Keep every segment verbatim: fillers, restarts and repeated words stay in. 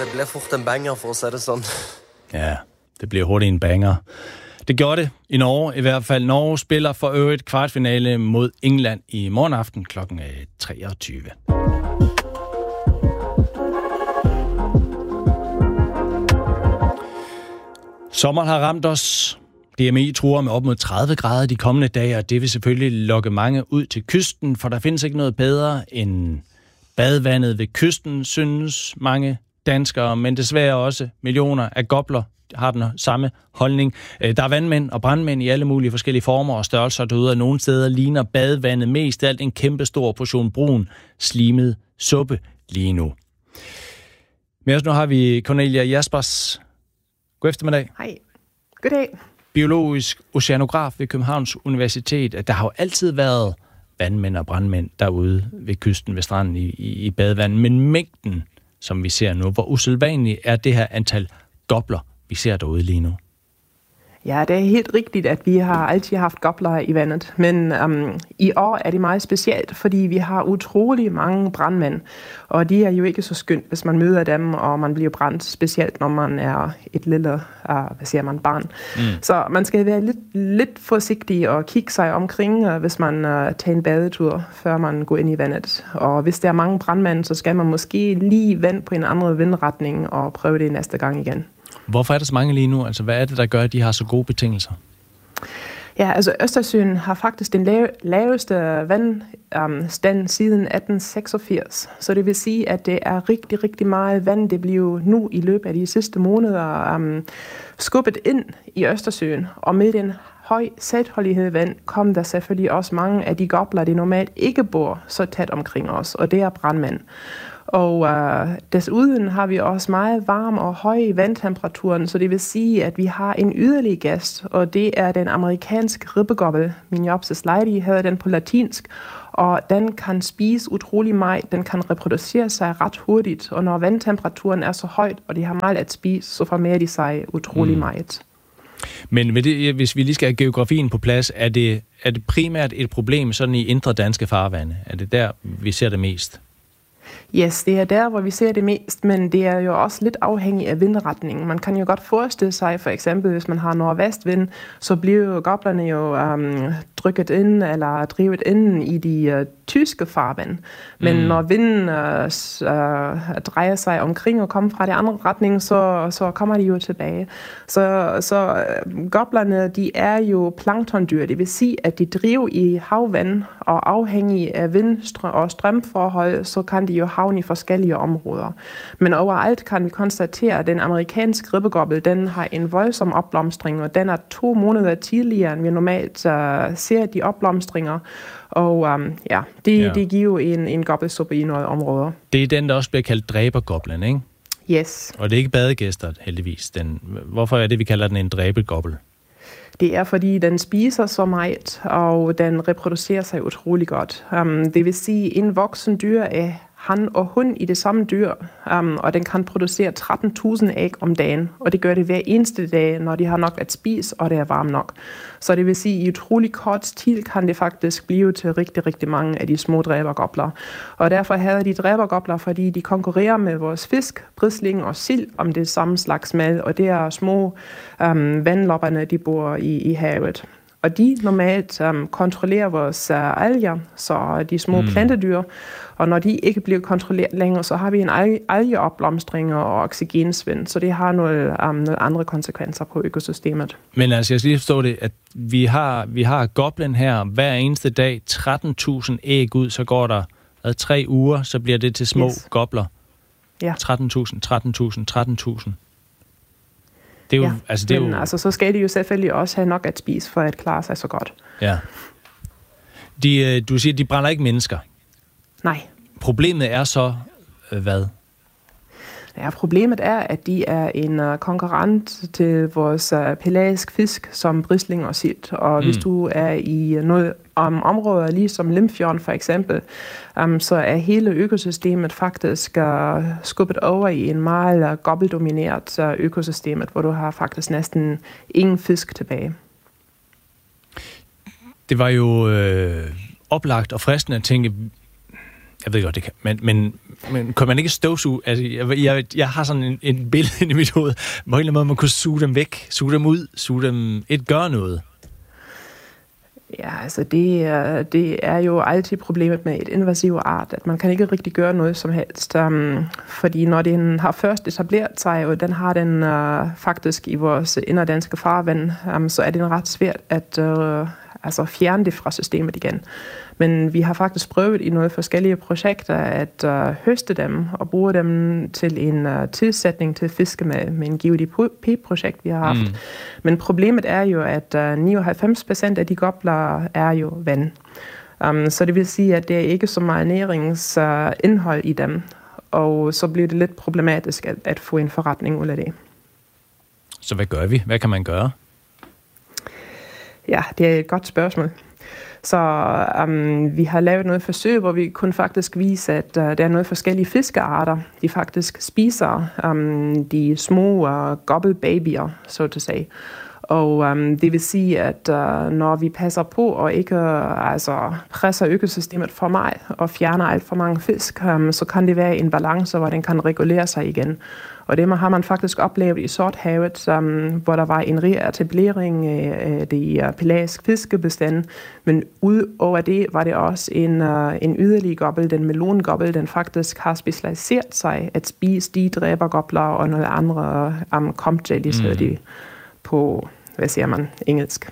det bliver fort en banger, for at sige det sådan. Ja, det bliver hurtigt en banger. Det gjorde det i Norge i hvert fald. Norge spiller for øvrigt kvartfinale mod England i morgen aften klokken treogtyve. Sommeren har ramt os. D M I truer med op mod tredive grader de kommende dage, og det vil selvfølgelig lokke mange ud til kysten, for der findes ikke noget bedre end badevandet ved kysten, synes mange danskere, men desværre også millioner af gopler har den samme holdning. Der er vandmænd og brandmænd i alle mulige forskellige former og størrelser derude, og nogle steder ligner badevandet mest alt en kæmpe stor portion brun, slimet suppe lige nu. Men også nu har vi Cornelia Jaspers. God eftermiddag. Hej. Goddag. Biologisk oceanograf ved Københavns Universitet. Der har jo altid været vandmænd og brandmænd derude ved kysten, ved stranden i, i, i badevandet, men mængden, som vi ser nu, hvor usædvanligt er det her antal gopler, vi ser derude lige nu? Ja, det er helt rigtigt, at vi har altid haft gopler i vandet, men um, i år er det meget specielt, fordi vi har utrolig mange brandmænd, og de er jo ikke så skønt, hvis man møder dem, og man bliver brændt, specielt når man er et lille, uh, hvad siger man, barn. Mm. Så man skal være lidt, lidt forsigtig og kigge sig omkring, uh, hvis man uh, tager en badetur, før man går ind i vandet. Og hvis der er mange brandmænd, så skal man måske lige vende på en anden vindretning og prøve det næste gang igen. Hvorfor er der så mange lige nu? Altså, hvad er det, der gør, at de har så gode betingelser? Ja, altså Østersøen har faktisk den lave, laveste vandstand um, siden atten seksogfirs. Så det vil sige, at det er rigtig, rigtig meget vand, det bliver nu i løbet af de sidste måneder um, skubbet ind i Østersøen. Og med den høj saltholdighed vand kom der selvfølgelig også mange af de gopler, der normalt ikke bor så tæt omkring os, og det er brandmænd. Og uh, desuden har vi også meget varm og høj vandtemperaturen, så det vil sige, at vi har en yderligere gæst, og det er den amerikanske ribbegobbel. Miniopsis leidi hedder den på latinsk, og den kan spise utrolig meget. Den kan reproducere sig ret hurtigt, og når vandtemperaturen er så højt, og de har meget at spise, så formerer de sig utrolig mm. meget. Men det, hvis vi lige skal have geografien på plads, er det, er det primært et problem sådan i indre danske farvande? Er det der, vi ser det mest? Yes, det er der, hvor vi ser det mest, men det er jo også lidt afhængigt af vindretningen. Man kan jo godt forestille sig, for eksempel, hvis man har nordvestvind, så bliver goblerne jo um, trykket ind eller drivet ind i de uh, tyske farvand. Men mm. når vinden uh, uh, drejer sig omkring og kommer fra den andre retning, så, så kommer de jo tilbage. Så, så uh, goblerne, de er jo planktondyr. Det vil sige, at de driver i havvand, og afhængig af vind og strømforhold, så kan de jo havne i forskellige områder. Men overalt kan vi konstatere, at den amerikanske ribbegobbel, den har en voldsom opblomstring, og den er to måneder tidligere, end vi normalt uh, ser de opblomstringer. Og um, ja, det, ja. det giver jo en, en gobbelsuppe i nogle områder. Det er den, der også bliver kaldt dræbergoblen, ikke? Yes. Og det er ikke badegæster, heldigvis. Den, hvorfor er det, vi kalder den en dræbergobbel? Det er, fordi den spiser så meget, og den reproducerer sig utrolig godt. Um, det vil sige, en voksen dyr er han og hun i det samme dyr, um, og den kan producere tretten tusind æg om dagen, og det gør det hver eneste dag, når de har nok at spise, og det er varmt nok. Så det vil sige, at i utrolig kort tid kan det faktisk blive til rigtig, rigtig mange af de små dræbergobler. Og derfor havde de dræbergobler, fordi de konkurrerer med vores fisk, brisling og sild om det samme slags mad, og det er små um, vandlopperne, de bor i, i havet. Og de normalt um, kontrollerer vores uh, alger, så de små mm. plantedyr. Og når de ikke bliver kontrolleret længere, så har vi en algeopblomstring og oxygensvind. Så det har nogle, um, nogle andre konsekvenser på økosystemet. Men altså, jeg skal lige forstå det, at vi har, vi har goblen her hver eneste dag, tretten tusind æg ud, så går der ad tre uger, så bliver det til små yes. gobler. Ja. tretten tusind, tretten tusind, tretten tusind. Det er jo, ja, altså, det er men jo... altså, så skal de jo selvfølgelig også have nok at spise, for at klare sig så godt. Ja. De, du siger, de brænder ikke mennesker. Nej. Problemet er så, hvad? Ja, problemet er, at de er en uh, konkurrent til vores uh, pelagisk fisk, som brisling og sild. Og mm. hvis du er i noget om områder, ligesom Limfjorden for eksempel, um, så er hele økosystemet faktisk uh, skubbet over i en meget uh, gobbeldomineret uh, økosystemet, hvor du har faktisk næsten ingen fisk tilbage. Det var jo øh, oplagt og fristende at tænke, Jeg ved godt, det kan. Men, men, men kan man ikke støvsuge? Altså, jeg, jeg, jeg har sådan en, en billede i mit hoved, hvor en eller anden måde, man kunne suge dem væk, suge dem ud, suge dem, et gør noget. Ja, altså det er, det er jo altid problemet med et invasiv art, at man kan ikke rigtig gøre noget som helst. Um, fordi når den har først etableret sig, og den har den uh, faktisk i vores inderdanske farvand, um, så er det ret svært at uh, altså fjerne det fra systemet igen. Men vi har faktisk prøvet i nogle forskellige projekter at uh, høste dem og bruge dem til en uh, tilsætning til fiske med, med en G O D P-projekt, vi har haft. Mm. Men problemet er jo, at uh, nioghalvfems procent af de gobler er jo vand. Um, så det vil sige, at det er ikke så meget næringsindhold uh, i dem. Og så bliver det lidt problematisk at, at få en forretning ud af det. Så hvad gør vi? Hvad kan man gøre? Ja, det er et godt spørgsmål. Så um, vi har lavet noget forsøg, hvor vi kunne faktisk vise, at uh, der er nogle forskellige fiskearter, de faktisk spiser um, de små uh, gobbelbabyer, så at sige. Og um, det vil sige, at uh, når vi passer på og ikke uh, altså, presser økosystemet for meget og fjerner alt for mange fisk, um, så kan det være en balance, hvor den kan regulere sig igen. Og det har man faktisk oplevet i Sorthavet, um, hvor der var en reetablering af de uh, pelagiske fiskebestand. Men ud over det var det også en, uh, en yderligere gobbel, den melongobbel, den faktisk har specialiseret sig at spise de dræbergobler og nogle andre um, comp jellies, mm. de på, hvad siger man, engelsk.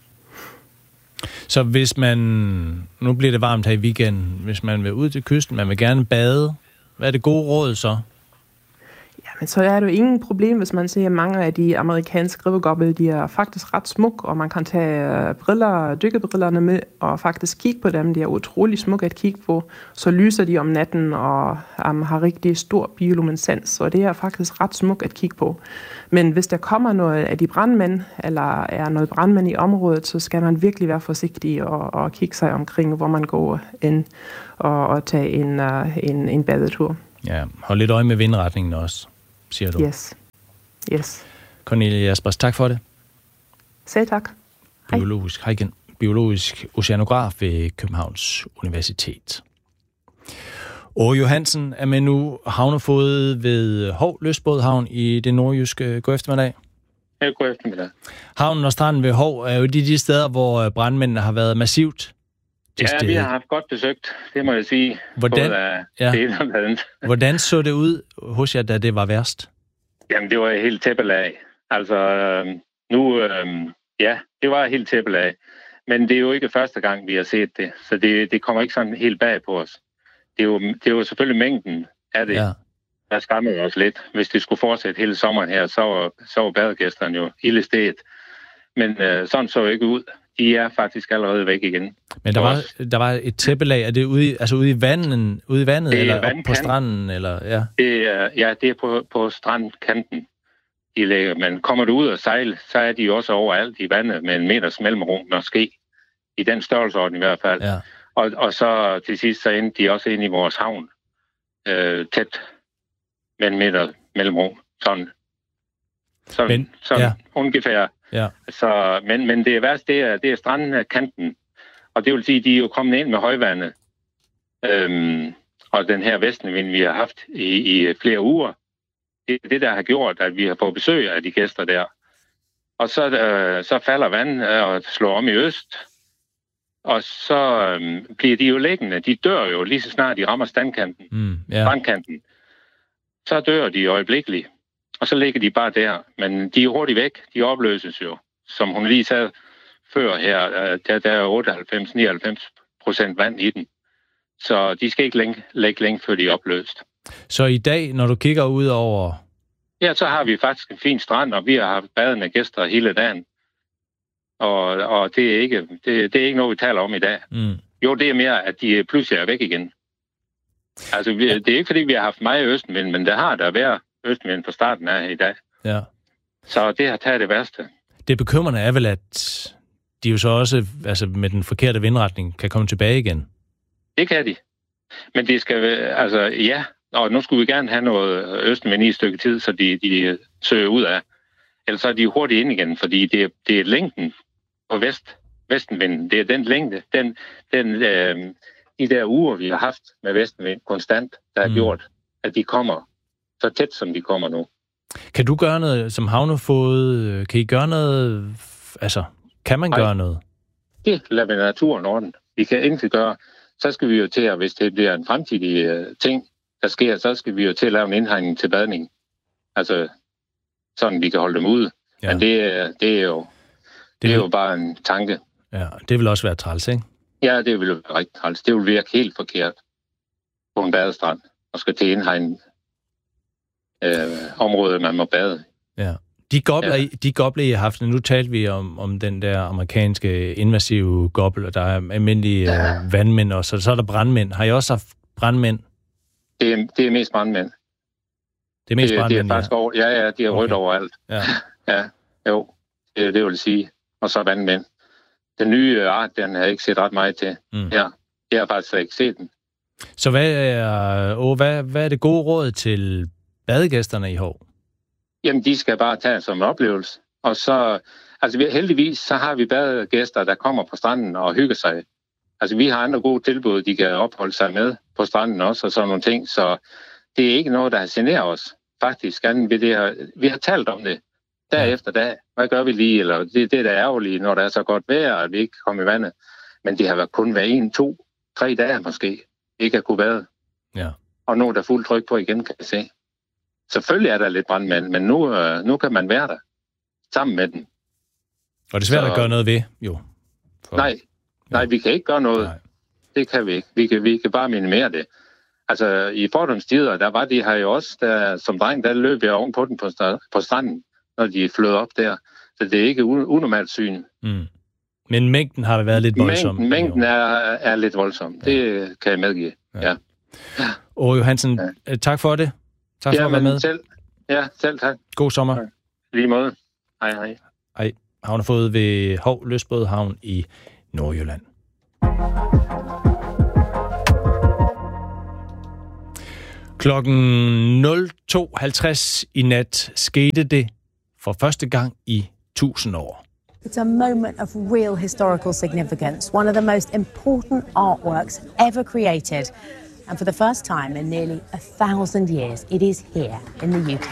Så hvis man, nu bliver det varmt her i weekenden, hvis man vil ud til kysten, man vil gerne bade, hvad er det gode råd så? Men så er det jo ingen problem, hvis man ser mange af de amerikanske ribbegobler, de er faktisk ret smukke, og man kan tage briller, dykkerbrillerne med og faktisk kigge på dem. De er utrolig smukke at kigge på. Så lyser de om natten og um, har rigtig stor bioluminescens, så det er faktisk ret smukt at kigge på. Men hvis der kommer noget af de brandmænd, eller er noget brandmænd i området, så skal man virkelig være forsigtig og, og kigge sig omkring, hvor man går ind og, og tage en, uh, en, en badetur. Ja, hold lidt øje med vindretningen også, siger du. Yes. Yes. Cornelia Jaspers, tak for det. Selv tak. Biologisk, hej igen. Biologisk oceanograf ved Københavns Universitet. Åge Johansen er med nu, havnefod ved Hov Lystbådhavn i det nordjyske. God eftermiddag. Ja, god eftermiddag. Havnen og stranden ved Hov er jo de, de steder, hvor brandmændene har været massivt. Ja, vi har haft godt besøgt, det må jeg sige. Hvordan, ja. det Hvordan så det ud hos jer, da det var værst? Jamen, det var helt tæppelag. Altså, øh, nu, øh, ja, det var helt tæppelag. Men det er jo ikke første gang, vi har set det, så det, det kommer ikke sådan helt bag på os. Det er jo, det er jo selvfølgelig mængden af det, ja. Der skammede os lidt. Hvis det skulle fortsætte hele sommeren her, så var, så var badegæsterne jo ildestedet. Men øh, sådan så jo ikke ud. De er faktisk allerede væk igen. Men der var, der var et tæppelag. Er det ude i, altså ude i vandet, ude i vandet eller op på stranden? Eller, ja. Det er, ja, det er på, på strandkanten. De ligger. Men kommer du ud og sejle, så er de jo også overalt i vandet med en meters mellemrum, måske. I den størrelsesorden i hvert fald. Ja. Og, og så til sidst, så endte de også ind i vores havn. Øh, tæt med en meter mellemrum. Sådan. Sådan, men, sådan ja. Ungefær. Ja. Så, men, men det er værst, det er, det er strandkanten. Og det vil sige, at de er jo kommet ind med højvandet. Øhm, og den her vestenvind, vi har haft i, i flere uger, det er det, der har gjort, at vi har fået besøg af de gæster der. Og så, øh, så falder vandet og slår om i øst. Og så øh, bliver de jo liggende. De dør jo lige så snart de rammer standkanten. Mm, yeah. Strandkanten. Så dør de øjeblikkeligt. Og så ligger de bare der. Men de er hurtigt væk. De opløses jo. Som hun lige sagde før her, der, der er otteoghalvfems til nioghalvfems procent vand i den. Så de skal ikke længe, lægge længe, før de er opløst. Så i dag, når du kigger ud over... Ja, så har vi faktisk en fin strand, og vi har haft badende gæster hele dagen. Og, og det, er ikke, det, det er ikke noget, vi taler om i dag. Mm. Jo, det er mere, at de pludselig er væk igen. Altså, vi, det er ikke, fordi vi har haft meget østenvind, men der har der været østenvind fra starten af i dag. Ja. Så det har taget det værste. Det bekymrende er vel, at de jo så også altså med den forkerte vindretning kan komme tilbage igen. Det kan de. Men det skal altså ja, og nu skulle vi gerne have noget østenvind i et stykke tid, så de, de søger ud af. Ellers så er de hurtigt ind igen, fordi det, det er længden på vest, vestenvinden. Det er den længde, den, den, øh, de der uger, vi har haft med vestenvind konstant, der har mm. gjort, at de kommer så tæt, som de kommer nu. Kan du gøre noget som havnefod? Kan I gøre noget? Altså, kan man Ej, gøre noget? Det lader vi naturen ordne. Vi kan ikke gøre. Så skal vi jo til, at hvis det bliver en fremtidig uh, ting, der sker, så skal vi jo til at lave en indhegning til badning. Altså, sådan vi kan holde dem ude. Ja. Men det, det er jo det, det er jo bare en tanke. Ja, det vil også være træls, ikke? Ja, det vil være rigtig træls. Det vil virke helt forkert på en badestrand og skal til indhegning øh, område, man må bade. Ja. De gobler, ja. de gobler, I har haft, nu talte vi om, om den der amerikanske invasive gobbel, og der er almindelige ja. øh, vandmænd, og så, så er der brandmænd. Har I også haft brandmænd? Det er, det er mest brandmænd. Det er mest det, brandmænd, det er faktisk ja. Over, ja, ja, de er okay. Rødt overalt. Ja. ja, jo, det, det vil jeg sige. Og så vandmænd. Den nye art, den har jeg ikke set ret meget til. Mm. Ja, jeg har faktisk ikke set den. Så hvad er, åh, hvad, hvad er det gode råd til badegæsterne i Hov? Jamen, de skal bare tage som en oplevelse. Og så, altså heldigvis, så har vi badegæster, der kommer på stranden og hygger sig. Altså, vi har andre gode tilbud, de kan opholde sig med på stranden også, og sådan nogle ting. Så det er ikke noget, der har generet os. Faktisk, vi, det har, vi har talt om det. Dag efter dag. Hvad gør vi lige? Eller det, det der er ærgerligt, når der er så godt vejr, at vi ikke kommer i vandet. Men det har været kun været en, to, tre dage måske. Ikke at kunne bade. Ja. Og nu er der fuld tryk på igen, kan jeg se. Selvfølgelig er der lidt brandmænd, men nu, nu kan man være der. Sammen med den. Og det er svært så, at gøre noget ved, jo. For... Nej, nej, vi kan ikke gøre noget. Nej. Det kan vi ikke. Vi kan, vi kan bare minimere det. Altså, i fordomstider, der var de her jo også, der, som dreng, der løb jeg oven på den på, på stranden, når de flød op der. Så det er ikke unormalt syn. Mm. Men mængden har været lidt voldsom. Mængden, mængden er, er lidt voldsom. Ja. Det kan jeg medgive. Ja. Ja. Og Johansen, ja. tak for det. Tak for ja, at være med. Selv, ja, selv tak. God sommer. Ja. Lige måde. Hej, hej. Hej. Havnefod ved Hov Lystbådehavn i Nordjylland. Klokken nul to halvtreds i nat skete det for første gang i tusind år. It's a moment of real historical significance, one of the most important artworks ever created. And for the first time in nearly a thousand years, it is here in the U K.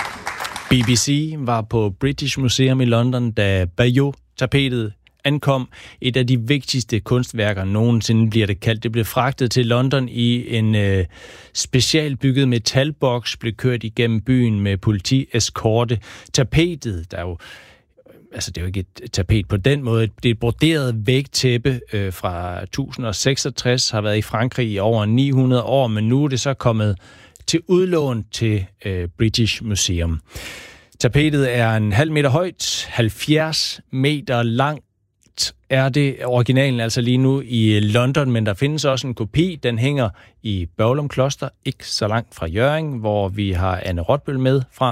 B B C var på British Museum i London, da Bayeux-tapetet ankom. Et af de vigtigste kunstværker nogensinde bliver det kaldt. Det blev fragtet til London i en øh, specialbygget metalboks, blev kørt igennem byen med politieskorte. Tapetet, der er jo altså det er jo ikke et tapet på den måde. Det er et broderet vægtæppe øh, fra tusind seksogtres, har været i Frankrig i over ni hundrede år, men nu er det så kommet til udlån til øh, British Museum. Tapetet er en halv meter højt, halvfjerds meter langt er det originalen altså lige nu i London, men der findes også en kopi. Den hænger i Børglum Kloster, ikke så langt fra Hjørring, hvor vi har Anne Rotbøl med fra.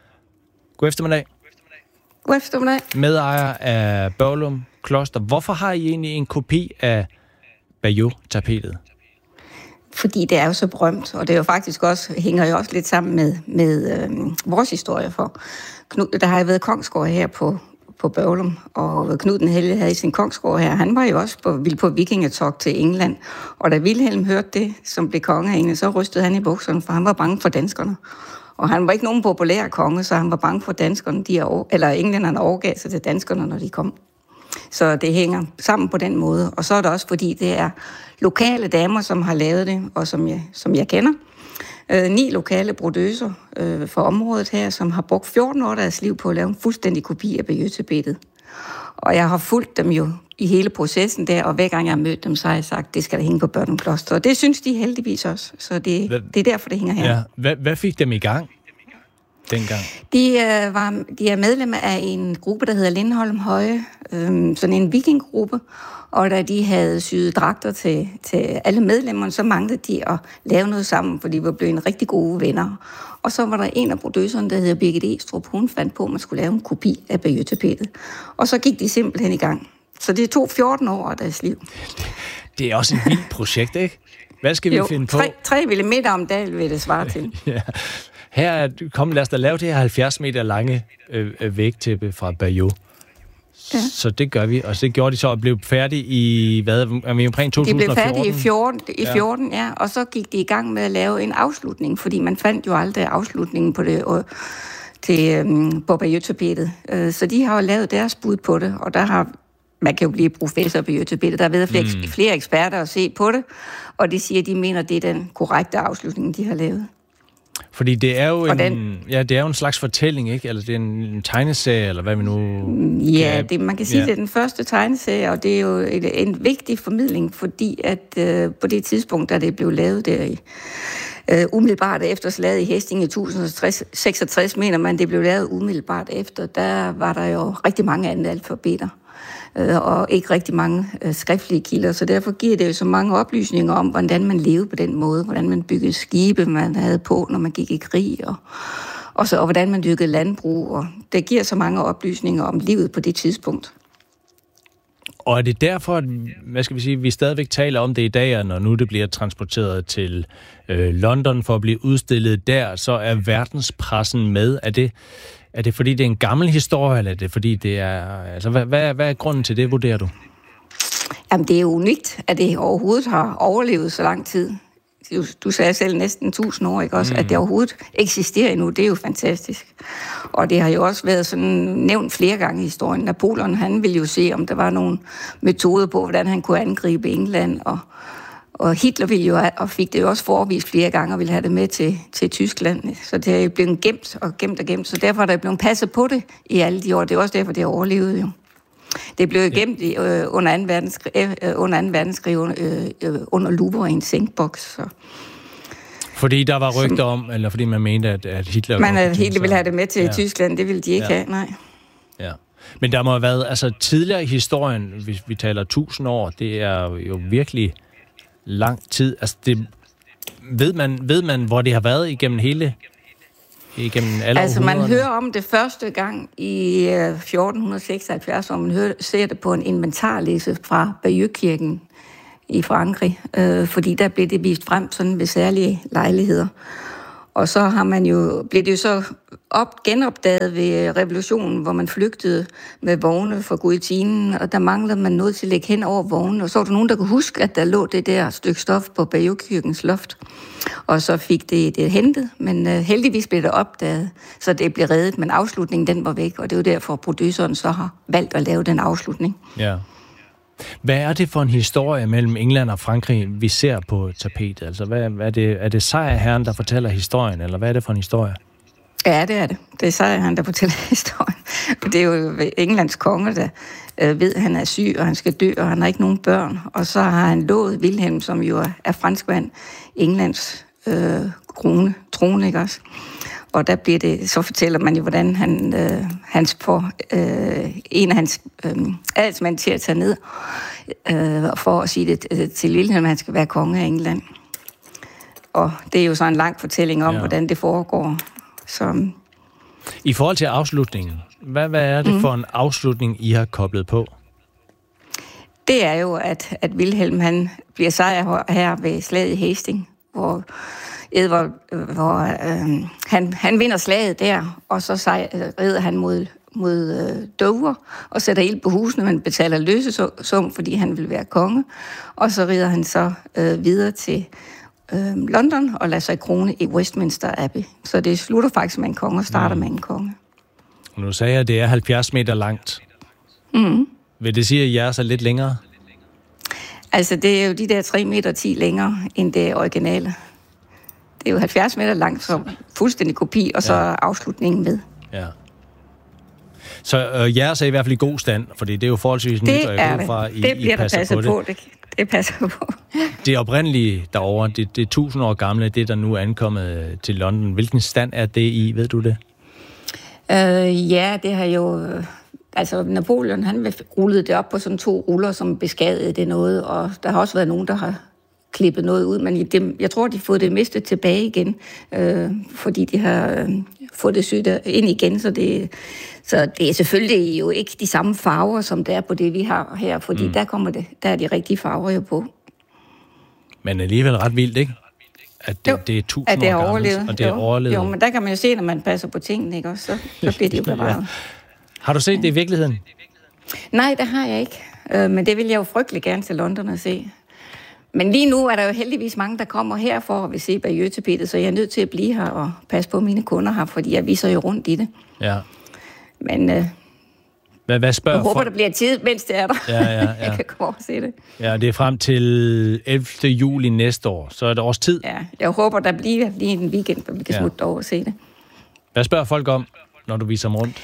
God eftermiddag. God eftermiddag. Medejer af Børglum Kloster. Hvorfor har I egentlig en kopi af Bayeux-tapetet? Fordi det er jo så berømt, og det er jo faktisk også, hænger jo også lidt sammen med, med øh, vores historie for. Knud, der har været kongsgård her på, på Børglum, og Knud den Hellige havde i sin kongsgård her. Han var jo også på, ville på vikingetog til England, og da Vilhelm hørte det, som blev konge af England, så rystede han i bukserne, for han var bange for danskerne. Og han var ikke nogen populær konge, så han var bange for danskerne, de er, eller englænderne overgav sig til danskerne, når de kom. Så det hænger sammen på den måde. Og så er det også, fordi det er lokale damer, som har lavet det, og som jeg, som jeg kender. Øh, ni lokale brodøser øh, for området her, som har brugt fjorten år af deres liv på at lave en fuldstændig kopi af Bayeux-tapetet. Og jeg har fulgt dem jo i hele processen der, og hver gang jeg har mødt dem, så har jeg sagt, det skal der hænge på Børglum Kloster. Og det synes de heldigvis også, så det, hvad, det er derfor, det hænger her. Ja. Hvad, hvad fik dem i gang dengang? De, øh, var, de er medlemmer af en gruppe, der hedder Lindholm Høje, øh, sådan en vikinggruppe, og da de havde syet dragter til, til alle medlemmerne, så manglede de at lave noget sammen, for de var blevet en rigtig gode venner. Og så var der en af producerne, der hedder Birgit Estrup, hun fandt på, at man skulle lave en kopi af Bayeux-tapetet. Og så gik de simpelthen i gang. Så det tog fjorten år af deres liv. Det er også et vildt projekt, ikke? Hvad skal vi jo, finde på? tre millimeter om dagen vil det svare til. Ja. Her, kom, lad os da lave det her halvfjerds meter lange øh, vægtæppe fra Bayeux. Ja. Så det gør vi, og så det gjorde de så og blev færdige i, hvad, er vi omkring to tusind og fjorten? De blev færdige i fjorten, i fjorten ja. ja, og så gik de i gang med at lave en afslutning, fordi man fandt jo aldrig afslutningen på det, og til øhm, på Bayeux-tapetet. Øh, så de har jo lavet deres bud på det, og der har, man kan jo blive professor på Bayeux-tapetet, der har været flere, mm. flere eksperter at se på det, og de siger, at de mener, at det er den korrekte afslutning, de har lavet. Fordi det er jo en, den, ja, det er jo en slags fortælling, ikke? Eller det er en, en tegneserie, eller hvad vi nu... Ja, det, man kan sige, ja. Det er den første tegneserie, og det er jo et, en vigtig formidling, fordi at øh, på det tidspunkt, da det blev lavet der i øh, umiddelbart efter slaget i Hesting i tusind seksogtres, mener man, det blev lavet umiddelbart efter, der var der jo rigtig mange analfabeter og ikke rigtig mange øh, skriftlige kilder, så derfor giver det jo så mange oplysninger om, hvordan man levede på den måde, hvordan man byggede skibe, man havde på, når man gik i krig, og, og, så, og hvordan man dyrkede landbrug, og det giver så mange oplysninger om livet på det tidspunkt. Og er det derfor, at, hvad skal vi sige, vi stadigvæk taler om det i dag, når nu det bliver transporteret til øh, London for at blive udstillet der, så er verdenspressen med? Er det Er det fordi, det er en gammel historie, eller er det fordi, det er... Altså, hvad, hvad, hvad er grunden til det, vurderer du? Jamen, det er unikt, at det overhovedet har overlevet så lang tid. Du, du sagde selv næsten tusind år, ikke også? Mm. At det overhovedet eksisterer endnu, det er jo fantastisk. Og det har jo også været sådan nævnt flere gange i historien. Napoleon, han ville jo se, om der var nogle metoder på, hvordan han kunne angribe England, og Og Hitler ville jo, og fik det jo også forevist flere gange, og ville have det med til, til Tyskland. Så det er jo blevet gemt og gemt og gemt, så derfor er der blevet passet på det i alle de år. Det er også derfor, det har overlevet jo. Det blev jo gemt i, øh, under anden verdenskrig, øh, under anden verdenskrig øh, under luper i en sænkboks. Så. Fordi der var rygter om, eller fordi man mente, at, at Hitler... Man at Hitler ville have det med til ja. Tyskland, det ville de ikke ja. have, nej. Ja. Men der må have været, altså tidligere i historien, hvis vi taler tusind år, det er jo virkelig... lang tid. Altså, det, ved, man, ved man, hvor det har været igennem hele, igennem alle Altså, man hører om det første gang i fjorten seksoghalvfjerds, hvor man hører, ser det på en inventarliste fra Bayeux-kirken i Frankrig, øh, fordi der blev det vist frem sådan ved særlige lejligheder. Og så har man jo, blev det jo så op, genopdaget ved revolutionen, hvor man flygtede med vogne fra guillotinen, og der manglede man noget til at lægge hen over vognene. Og så var der nogen, der kunne huske, at der lå det der stykke stof på Bayeux-kirkens loft. Og så fik det, det hentet, men uh, heldigvis blev det opdaget, så det blev reddet, men afslutningen den var væk, og det er jo derfor, at produceren så har valgt at lave den afslutning. Ja. Hvad er det for en historie mellem England og Frankrig, vi ser på tapetet? Altså, hvad, hvad er, det, er det sejrherren, der fortæller historien, eller hvad er det for en historie? Ja, det er det. Det er sejrherren, der fortæller historien. Det er jo Englands konge, der øh, ved, at han er syg, og han skal dø, og han har ikke nogen børn. Og så har han lovet Wilhelm, som jo er franskmand, Englands øh, krone, trone, ikke også? Og der bliver det, så fortæller man jo, hvordan han, øh, hans får øh, en af hans øh, adelsmænd til at tage ned, øh, for at sige det øh, til Wilhelm, at han skal være konge af England. Og det er jo så en lang fortælling om, ja. hvordan det foregår. Så... I forhold til afslutningen, hvad, hvad er det mm. for en afslutning, I har koblet på? Det er jo, at, at Wilhelm han bliver sejr her ved slaget i Hesting, hvor... Edvard, hvor øh, han, han vinder slaget der, og så sej, rider han mod, mod øh, Dover og sætter ild på husene, men betaler løsesum, fordi han vil være konge. Og så rider han så øh, videre til øh, London og lader sig krone i Westminster Abbey. Så det slutter faktisk med en konge og starter mm. med en konge. Nu sagde jeg, at det er halvfjerds meter langt. Mm. Vil det sige, at jeres er lidt længere? Altså, det er jo de der tre meter ti længere end det originale. Det er jo halvfjerds meter langt, så fuldstændig kopi, og så ja. afslutningen med. Ja. Så øh, jeres er i hvert fald i god stand, fordi det er jo forholdsvis nyt, og jeg går fra, I, det bliver I passer der passet på, på det. Det, det passer på. Det oprindelige derovre, det, det er tusind år gamle, det der nu er ankommet til London. Hvilken stand er det i, ved du det? Øh, ja, det har jo... Altså, Napoleon, han rullede det op på sådan to ruller, som beskadede det noget, og der har også været nogen, der har klippet noget ud, men det, jeg tror, de har fået det mistet tilbage igen, øh, fordi de har øh, fået det sygt ind igen, så det, så det er selvfølgelig jo ikke de samme farver, som det er på det, vi har her, fordi mm. der kommer det, der er de rigtige farver jo på. Men alligevel ret vildt, ikke? At det, jo, det er tusind at det er år overlevet. gammelt, og det er jo, overlevet. Jo, men der kan man jo se, når man passer på tingene, ikke også? Så, så bliver det jo bevaret. Ja. Har du set det i virkeligheden? Nej, det har jeg ikke. Øh, men det vil jeg jo frygtelig gerne til London at se. Men lige nu er der jo heldigvis mange, der kommer her for at vil se Bayeux-tapetet, så jeg er nødt til at blive her og passe på mine kunder her, fordi jeg viser jo rundt i det. Ja. Men øh, hvad, hvad spørger jeg håber, for... der bliver tid, mens det er der. Ja, ja, ja. Jeg kan komme over og se det. Ja, det er frem til ellevte juli næste år, så er det års tid. Ja, jeg håber, der bliver lige en weekend, hvor vi kan ja. smutte over og se det. Hvad spørger folk om, når du viser dem rundt?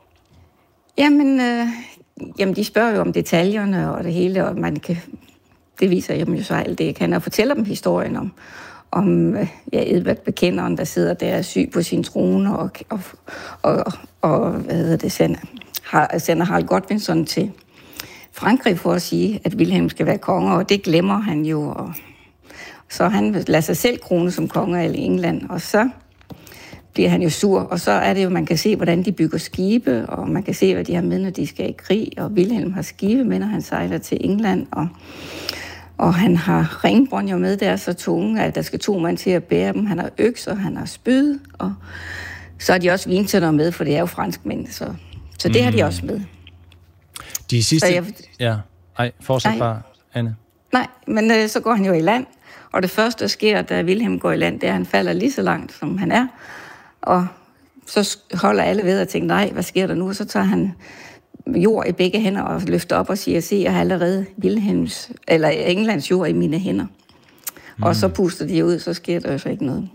Jamen, øh, jamen, de spørger jo om detaljerne og det hele, og man kan... Det viser jeg dem jo så alt det, jeg kan, og fortæller dem historien om, om ja, Edvard Bekenderen, der sidder der syg på sin trone, og, og, og, og hvad hedder det, sender, sender Harald Godvinson til Frankrig for at sige, at Wilhelm skal være konge, og det glemmer han jo. Og så han lader sig selv krone som konge af England, og så bliver han jo sur, og så er det jo, man kan se, hvordan de bygger skibe, og man kan se, hvad de har med, når de skal i krig, og Wilhelm har skibe med, når han sejler til England, og, og han har ringbånd jo med, der er så tunge, at der skal to mand til at bære dem. Han har økser, han har spyd, og så er de også vintænder med, for det er jo franskmænd, så, så det mm. har de også med. De sidste... Jeg... Ja, ej, fortsæt bare, Anne. Nej, men øh, så går han jo i land, og det første, der sker, da Wilhelm går i land, det er, at han falder lige så langt, som han er. Og så holder alle ved og tænker, nej, hvad sker der nu? Og så tager han jord i begge hænder og løfter op og siger, se, jeg har allerede Wilhelms, eller Englands jord i mine hænder. Mm. Og så puster de ud, så sker der jo så ikke noget.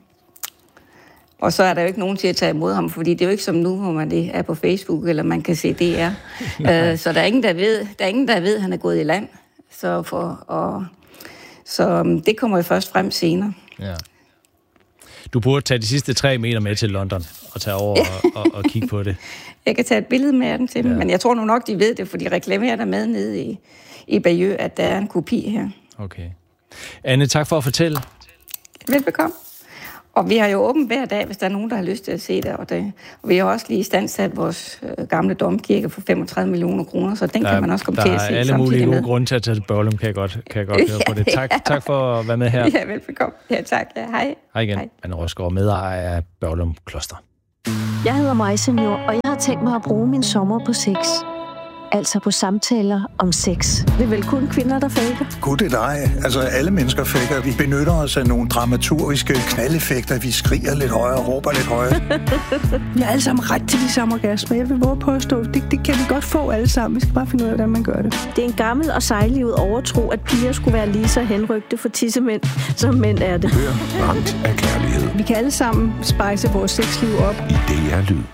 Og så er der jo ikke nogen til at tage imod ham, fordi det er jo ikke som nu, hvor man det er på Facebook, eller man kan se D R. uh, så der er ingen, der ved, der er ingen, der ved, at han er gået i land. Så, for, og, så um, det kommer jo først frem senere. Ja. Du burde tage de sidste tre meter med til London og tage over og, og, og kigge på det. Jeg kan tage et billede med dem til dem, ja. Men jeg tror nu nok, de ved det, for de reklamerer der med nede i, i Bayeux, at der er en kopi her. Okay. Anne, tak for at fortælle. Velbekomme. Og vi har jo åbent hver dag, hvis der er nogen, der har lyst til at se det. Og, det, og vi har også lige istandsat vores øh, gamle domkirke for femogtredive millioner kroner, så den der, kan man også komme til at se. Der er alle mulige gode grunde til at tage til Børlum, kan jeg godt, kan jeg godt høre på det. Tak, ja. tak for at være med her. Ja, velbekomme. Ja, tak. Ja, hej. Hej igen. Hej. Anne Rosgaard, medejer af Børlum Kloster. Jeg hedder Maja Senior, og jeg har tænkt mig at bruge min sommer på sex. Altså på samtaler om sex. Det er vel kun kvinder, der faker? Gud, det er dig. Altså, alle mennesker faker. Vi benytter os af nogle dramaturgiske knaldeffekter. Vi skriger lidt højere og råber lidt højere. Vi har alle sammen ret til de samme orgasmer. Jeg vil våge påstå, det, det kan vi godt få alle sammen. Vi skal bare finde ud af, hvordan man gør det. Det er en gammel og sejlivet overtro, at piger skulle være lige så henrygte for tissemænd, som mænd er det. Hør Ramt af kærlighed. Vi kan alle sammen spejse vores sexliv op. I D R Lyd.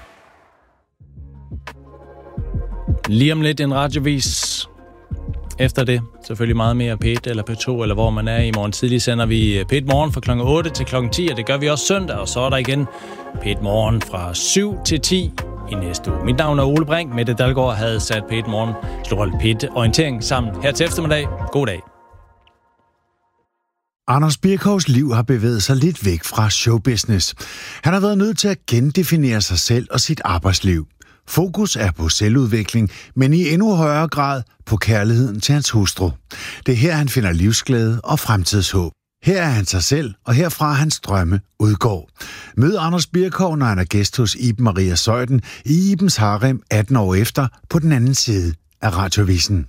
Lige om lidt en radiovis. Efter det selvfølgelig meget mere P et eller P to, eller hvor man er. I morgen tidlig sender vi P et Morgen fra klokken otte til klokken ti, og det gør vi også søndag. Og så er der igen P et Morgen fra syv til ti i næste uge. Mit navn er Ole Brink. Mette Dalgaard havde sat P et Morgen, slået P et Orientering sammen her til eftermiddag. God dag. Anders Birkhovs liv har bevæget sig lidt væk fra showbusiness. Han har været nødt til at gendefinere sig selv og sit arbejdsliv. Fokus er på selvudvikling, men i endnu højere grad på kærligheden til hans hustru. Det er her, han finder livsglæde og fremtidshåb. Her er han sig selv, og herfra hans drømme udgår. Mød Anders Birkhov, når han er gæst hos Iben Maria Zeuthen i Ibens Harem atten år efter på den anden side af Radiovisen.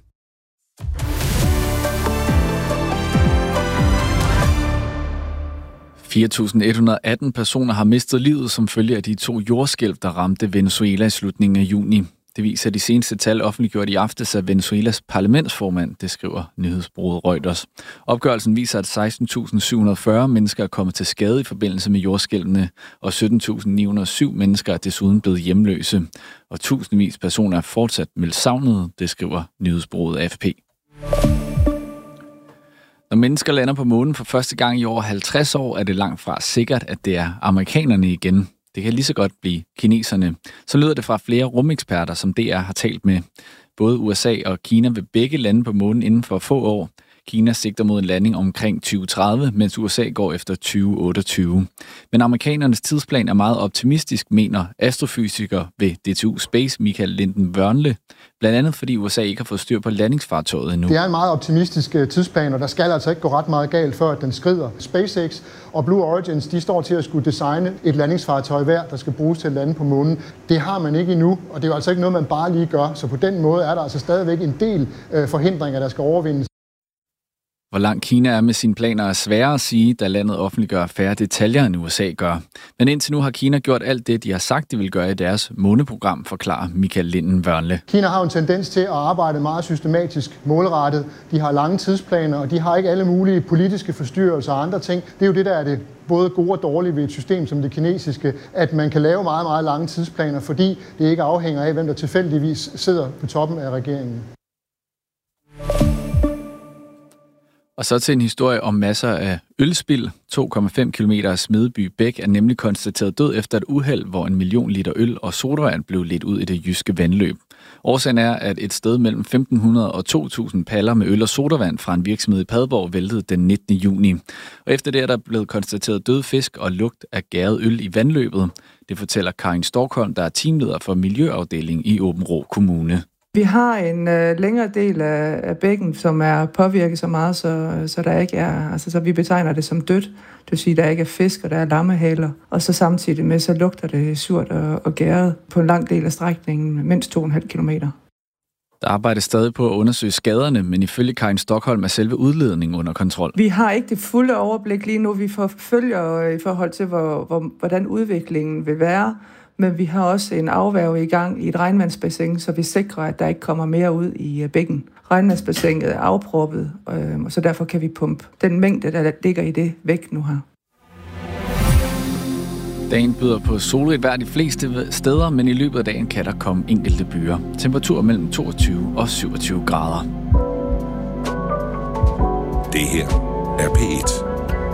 fire tusind et hundrede og atten personer har mistet livet som følge af de to jordskælv, der ramte Venezuela i slutningen af juni. Det viser de seneste tal offentliggjort i aftes af Venezuelas parlamentsformand, det skriver nyhedsbureauet Reuters. Opgørelsen viser, at seksten tusind syv hundrede og fyrre mennesker er kommet til skade i forbindelse med jordskælvene, og sytten tusind ni hundrede og syv mennesker er desuden blevet hjemløse. Og tusindvis personer er fortsat meldt savnede, det skriver nyhedsbureauet A F P. Når mennesker lander på månen for første gang i over halvtreds år, er det langt fra sikkert, at det er amerikanerne igen. Det kan lige så godt blive kineserne. Så lyder det fra flere rumeksperter, som D R har talt med. Både U S A og Kina vil begge lande på månen inden for få år. Kina sigter mod en landing omkring tyve tredive, mens U S A går efter tyve otteogtyve. Men amerikanernes tidsplan er meget optimistisk, mener astrofysiker ved D T U Space Michael Linden Wørnle. Blandt andet fordi U S A ikke har fået styr på landingsfartøjet endnu. Det er en meget optimistisk tidsplan, og der skal altså ikke gå ret meget galt, før den skrider. SpaceX og Blue Origins, de står til at skulle designe et landingsfartøj hver, der skal bruges til at lande på månen. Det har man ikke endnu, og det er jo altså ikke noget, man bare lige gør. Så på den måde er der altså stadigvæk en del øh, forhindringer, der skal overvindes. Hvor langt Kina er med sine planer er sværere at sige, da landet offentliggør færre detaljer, end U S A gør. Men indtil nu har Kina gjort alt det, de har sagt, de vil gøre i deres måneprogram, forklarer Michael Linden Wørnle. Kina har en tendens til at arbejde meget systematisk målrettet. De har lange tidsplaner, og de har ikke alle mulige politiske forstyrrelser og andre ting. Det er jo det, der er det både gode og dårlige ved et system som det kinesiske, at man kan lave meget, meget lange tidsplaner, fordi det ikke afhænger af, hvem der tilfældigvis sidder på toppen af regeringen. Og så til en historie om masser af ølspild. to komma fem kilometer af Smedeby Bæk er nemlig konstateret død efter et uheld, hvor en million liter øl og sodavand blev ledt ud i det jyske vandløb. Årsagen er, at et sted mellem femten hundrede og to tusind paller med øl og sodavand fra en virksomhed i Padborg væltede den nittende juni. Og efter det er der blevet konstateret død fisk og lugt af gæret øl i vandløbet. Det fortæller Karin Storkholm, der er teamleder for Miljøafdelingen i Aabenraa Kommune. Vi har en øh, længere del af, af bækken, som er påvirket så meget, så, så der ikke er, altså så vi betegner det som dødt. Det vil sige, at der ikke er fisk, og der er lammehaler. Og så samtidig med, så lugter det surt og, og gæret på en lang del af strækningen, mindst to komma fem kilometer. Der arbejdes stadig på at undersøge skaderne, men ifølge Karin Stockholm er selve udledningen under kontrol. Vi har ikke det fulde overblik lige nu. Vi forfølger i forhold til, hvor, hvor, hvordan udviklingen vil være. Men vi har også en afværge i gang i et regnvandsbassin, så vi sikrer, at der ikke kommer mere ud i bækken. Regnvandsbassinet er afproppet, og så derfor kan vi pumpe den mængde, der ligger i det, væk nu her. Dagen byder på solrigt vejr de fleste steder, men i løbet af dagen kan der komme enkelte byer. Temperatur mellem toogtyve og syvogtyve grader. Det her er P et.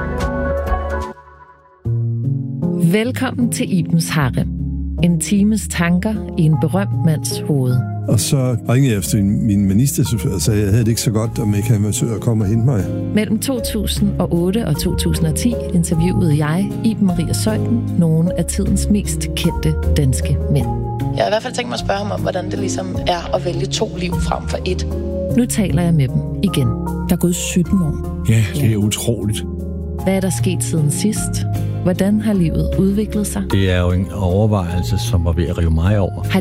Velkommen til Ibens Harem. En times tanker i en berømt mands hoved. Og så ringede jeg efter min ministerchauffør og sagde, at jeg havde det ikke så godt, om ikke han var at komme og hente mig. Mellem to tusind og otte og to tusind og ti interviewede jeg, Iben Maria Zeuthen, nogle af tidens mest kendte danske mænd. Jeg har i hvert fald tænkt mig at spørge ham om, hvordan det ligesom er at vælge to liv frem for et. Nu taler jeg med dem igen. Der er gået sytten år. Ja, det er utroligt. Hvad er der sket siden sidst? Hvordan har livet udviklet sig? Det er jo en overvejelse, som var ved at rive mig over. Har